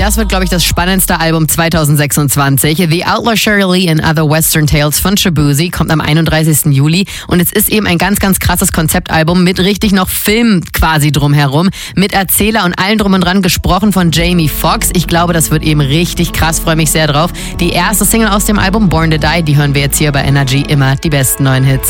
Das wird, glaube ich, das spannendste Album 2026. The Outlaw Shirley and Other Western Tales von Shaboozey kommt am 31. Juli. Und es ist eben ein ganz, ganz krasses Konzeptalbum mit richtig noch Film quasi drumherum. Mit Erzähler und allen drum und dran, gesprochen von Jamie Foxx. Ich glaube, das wird eben richtig krass. Freue mich sehr drauf. Die erste Single aus dem Album, Born to Die, die hören wir jetzt hier bei Energy. Immer die besten neuen Hits.